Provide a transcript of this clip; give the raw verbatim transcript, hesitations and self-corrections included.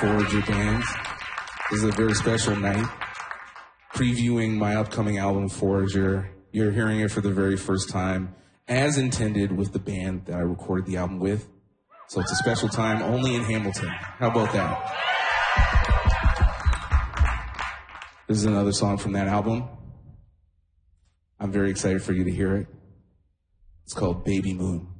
Forager Band. This is a very special night, previewing my upcoming album, Forager. You're hearing it for the very first time, as intended with the band that I recorded the album with. So it's a special time only in Hamilton. How about that? This is another song from that album. I'm very excited for you to hear it. It's called Baby Moon.